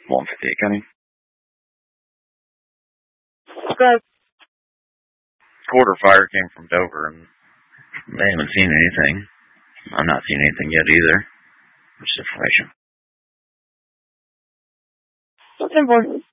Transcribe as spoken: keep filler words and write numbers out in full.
one fifty-eight County. Go. Quarter fire came from Dover, and they haven't seen anything. I'm not seeing anything yet either. Just information. Simple.